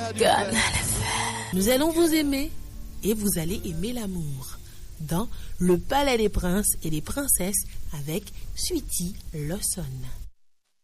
Canal FM. Nous allons vous aimer et vous allez aimer l'amour dans Le Palais des Princes et des Princesses avec Sweety Lawson.